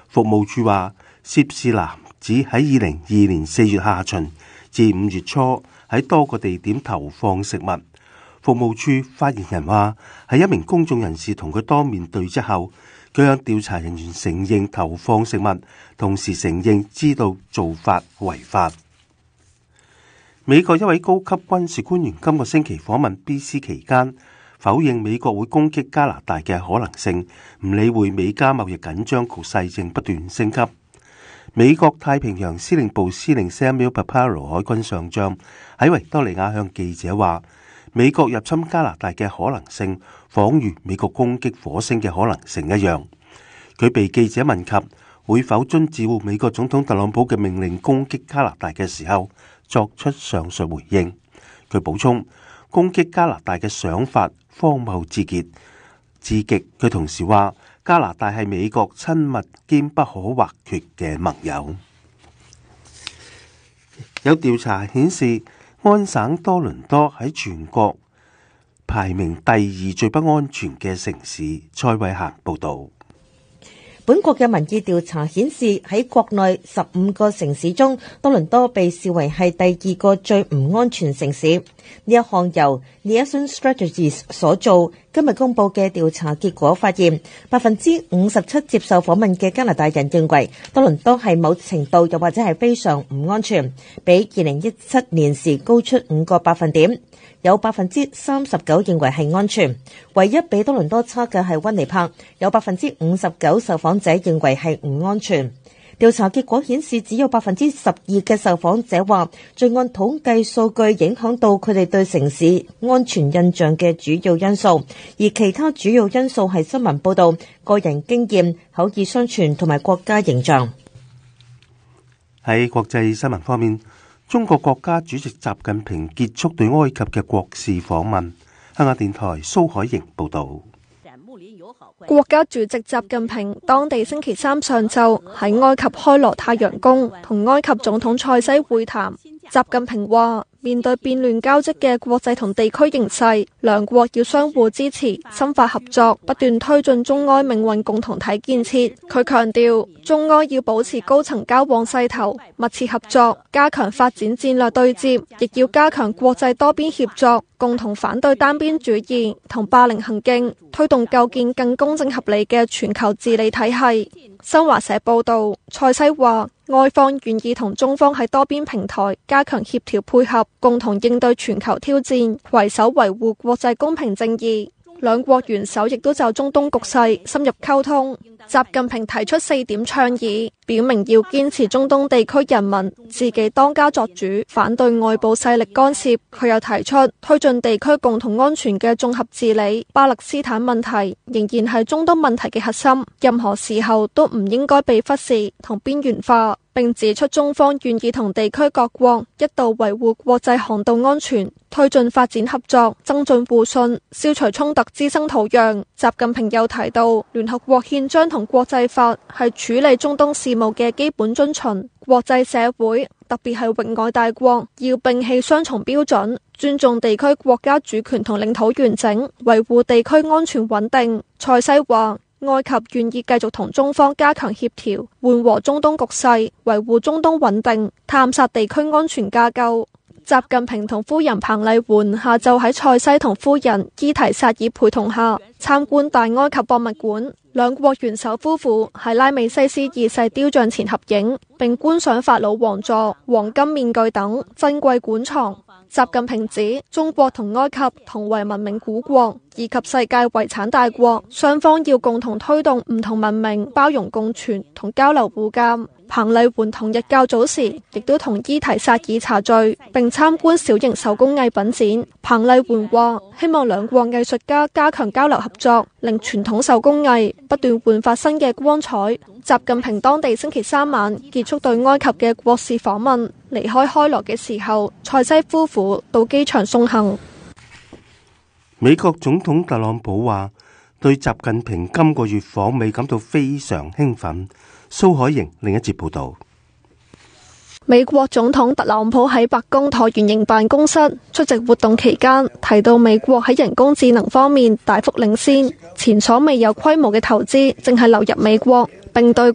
服務處話，涉事男子喺2022年4月下旬至5月初喺多個地點投放食物。服務處發言人話，係一名公眾人士同佢當面對質後，佢向調查人員承認投放食物，同時承認知道做法違法。美國一位高級軍事官員今個星期訪問 BC 期間，否認美國會攻擊加拿大嘅可能性，唔理會美加貿易緊張局勢正不斷升級。美國太平洋司令部司令 Samuel Paparo 海軍上將喺維多利亞向記者話，美國入侵加拿大嘅可能性仿如美國攻擊火星嘅可能性一樣。佢被記者問及會否遵照美國總統特朗普嘅命令攻擊加拿大嘅時候，作出上述回應。佢補充，攻擊加拿大嘅想法荒謬至極。佢同時話，加拿大係美國親密兼不可或缺嘅盟友。有調查顯示，安省多倫多喺全國排名第2最不安全嘅城市。蔡慧嫻報導。 本國嘅民意調查顯示，喺國內15個城市中，多倫多被視為係第2個最唔安全城市。呢一項由 Nielsen Strategies 所做，今日公布嘅調查結果發現，57%接受訪問嘅加拿大人認為多倫多係某程度又或者係非常唔安全，比2017年時高出5個百分點。有39%認為係安全，唯一比多倫多差嘅係溫尼伯，有59%受訪者認為係唔安全。調查結果顯示，只有12%嘅受訪者話，罪案統計數據影響到佢哋對城市安全印象嘅主要因素，而其他主要因素係新聞報道、個人經驗、口耳相傳同埋國家形象。 喺國際新聞方面，中國國家主席習近平結束對埃及嘅國事訪問。香港電台蘇海瑩報道。 國家主席習近平當地星期三上晝喺埃及開羅太陽宮同埃及總統塞西會談。習近平話，面對變亂交織嘅國際同地區形勢，兩國要相互支持，深化合作，不斷推進中埃命運共同體建設。佢強調，中埃要保持高層交往勢頭，密切合作，加強發展戰略對接，亦要加強國際多邊協作，共同反對單邊主義同霸凌行徑，推動構建更公正合理嘅全球治理體系。新華社報道，塞西話，埃方願意同中方喺多邊平台加強協調配合，共同應對全球挑戰，攜手維護國際公平正義。兩國元首亦都就中東局勢深入溝通。習近平提出4點倡議，表明要堅持中東地區人民自己當家作主，反對外部勢力干涉。佢又提出推進地區共同安全嘅綜合治理。巴勒斯坦問題仍然係中東問題嘅核心，任何時候都唔應該被忽視同邊緣化。並指出中方願意同地區各國一道維護國際航道安全，推進發展合作，增進互信，消除衝突滋生土壤。習近平又提到，聯合國憲章同國際法係處理中東事務嘅基本遵循，國際社會特別係域外大國要摒棄雙重標準，尊重地區國家主權同領土完整，維護地區安全穩定。塞西話，埃及願意繼續同中方加強協調，緩和中東局勢，維護中東穩定，探索地區安全架構。習近平同夫人彭麗媛下晝喺塞西同夫人伊提薩爾陪同下參觀大埃及博物館，兩國元首夫婦喺拉美西斯二世雕像前合影，並觀賞法老王座、黃金面具等珍貴館藏。習近平指，中國同埃及同為文明古國以及世界遺產大國，雙方要共同推動唔同文明包容共存同交流互鑒。彭麗媛同日較早時亦都同伊提薩爾茶聚，並參觀小型手工藝品展。彭麗媛話，希望兩國藝術家加強交流合作，令傳統手工藝不斷煥發新嘅光彩。習近平當地星期三晚結束對埃及嘅國事訪問，離開開羅嘅時候，塞西夫婦到機場送行。 美國總統特朗普話，對習近平今個月訪美感到非常興奮。蘇海瑩另一節報道。 美國總統特朗普喺白宮橢圓形辦公室出席活動期間，提到美國喺人工智能方面大幅領先，前所未有規模嘅投資正係流入美國，並對